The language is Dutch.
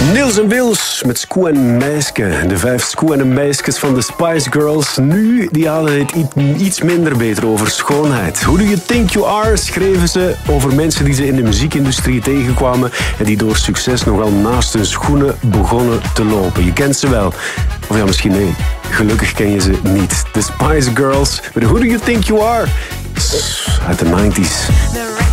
Niels en Wils met Skoe en Meisje. De 5 Skoe en Meisjes van de Spice Girls. Nu, die hadden het iets minder beter over schoonheid. Who Do You Think You Are schreven ze over mensen die ze in de muziekindustrie tegenkwamen en die door succes nogal naast hun schoenen begonnen te lopen. Je kent ze wel. Of ja, misschien nee. Gelukkig ken je ze niet. De Spice Girls met Who Do You Think You Are? Uit de 90s.